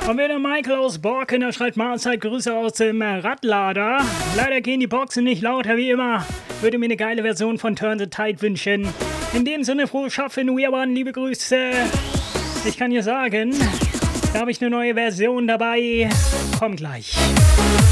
Und wieder Michael aus Borken, der schreibt Mahlzeit, Grüße aus dem Radlader. Leider gehen die Boxen nicht lauter wie immer. Würde mir eine geile Version von Turn the Tide wünschen. In dem Sinne, frohes Schaffen, We One, liebe Grüße. Ich kann dir sagen, da habe ich eine neue Version dabei. Komm gleich.